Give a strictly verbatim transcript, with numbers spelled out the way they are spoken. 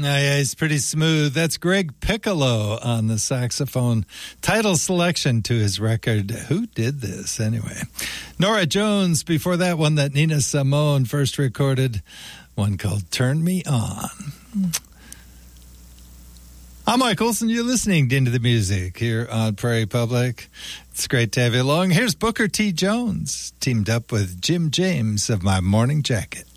Oh, yeah, he's pretty smooth. That's Greg Piccolo on the saxophone. Title selection to his record, Who Did This, anyway? Nora Jones, before that one that Nina Simone first recorded, one called Turn Me On. I'm Mike Olson. You're listening to Into the Music here on Prairie Public. It's great to have you along. Here's Booker T. Jones, teamed up with Jim James of My Morning Jacket.